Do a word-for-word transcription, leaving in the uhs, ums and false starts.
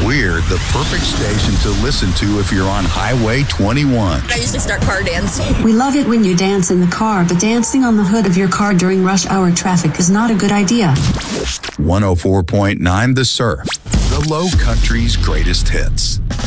We're the perfect station to listen to if you're on Highway twenty-one. I usually start car dancing. We love it when you dance in the car, but dancing on the hood of your car during rush hour traffic is not a good idea. one oh four point nine The Surf, the Low Country's greatest hits.